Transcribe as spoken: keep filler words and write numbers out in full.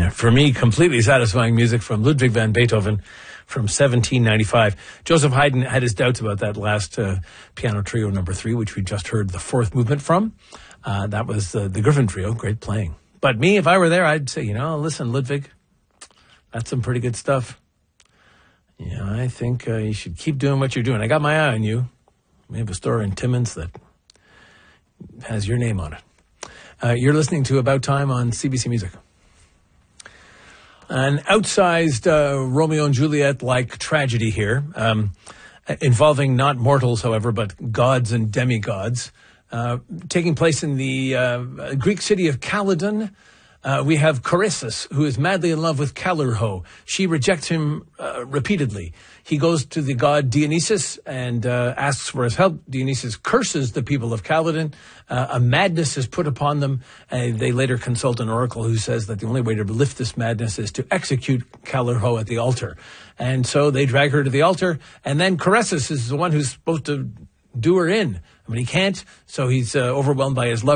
uh, for me, completely satisfying music from Ludwig van Beethoven from seventeen ninety-five. Joseph Haydn had his doubts about that last uh, piano trio number three, which we just heard the fourth movement from. Uh, that was uh, the Griffin Trio, great playing. But me, if I were there, I'd say, you know, listen, Ludwig, that's some pretty good stuff. Yeah, I think uh, you should keep doing what you're doing. I got my eye on you. We have a store in Timmins that has your name on it. Uh, you're listening to About Time on C B C Music. An outsized uh, Romeo and Juliet-like tragedy here, um, involving not mortals, however, but gods and demigods, uh, taking place in the uh, Greek city of Calydon. Uh, we have Chrysis, who is madly in love with Calirrhoe. She rejects him uh, repeatedly. He goes to the god Dionysus and uh, asks for his help. Dionysus curses the people of Calydon. Uh, a madness is put upon them. And they later consult an oracle who says that the only way to lift this madness is to execute Calirrhoe at the altar. And so they drag her to the altar. And then Chrysis is the one who's supposed to do her in. I mean, he can't, so he's uh, overwhelmed by his love.